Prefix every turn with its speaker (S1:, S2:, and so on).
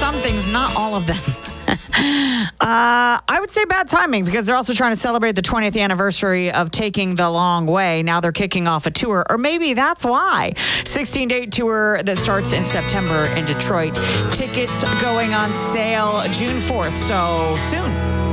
S1: some things, not all of them. I would say bad timing because they're also trying to celebrate the 20th anniversary of Taking the Long Way. Now they're kicking off a tour, or maybe that's why. 16-date tour that starts in September in Detroit. Tickets going on sale June 4th, so soon.